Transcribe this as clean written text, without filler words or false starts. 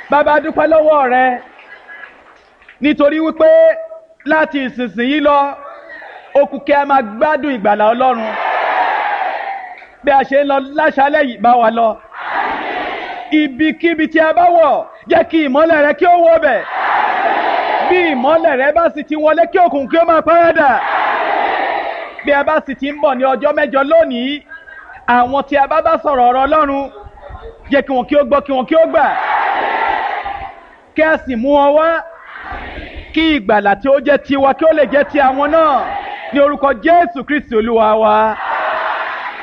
Bàbá dúpẹ́ lọ́wọ́ rẹ nítorí wípé láti ìsinsìnyí lọ ó kù kí a máa gbádùn ìgbàlà Ọlọ́run. Bí a ṣe ń lọ láṣálẹ́ yìí bá wa lọ. Ibikíbi tí a bá wọ̀ jẹ́ kí ìmọ́lẹ̀ rẹ kí ó wọ̀ bẹ̀. Bí ìmọ́lẹ̀ rẹ bá sì ti wọlé kí òkùnkùn kí ó máa paradà. Bí a bá sì ti ń bọ̀ ní ọjọ́ mẹ́jọ lónìí, àwọn tí a bá sọ̀rọ̀ ọ̀rọ̀ Ọlọ́run jẹ́ kí wọn kí ó gbọ́ kí wọn kí ó gbà. Kí a sì mú wọn wá kí ìgbàlà tí ó jẹ́ tiwa kí ó lè jẹ́ ti àwọn náà ní orúkọ Jésù Kristi Olúwa wa.